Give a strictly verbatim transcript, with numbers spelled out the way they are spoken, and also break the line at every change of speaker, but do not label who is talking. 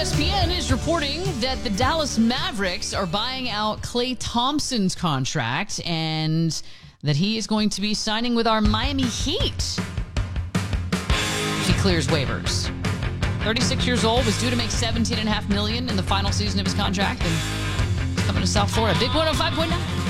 E S P N is reporting that the Dallas Mavericks are buying out Klay Thompson's contract and that he is going to be signing with our Miami Heat if he clears waivers. thirty-six years old, was due to make seventeen point five million dollars in the final season of his contract, and he's coming to South Florida. Big one oh five point nine.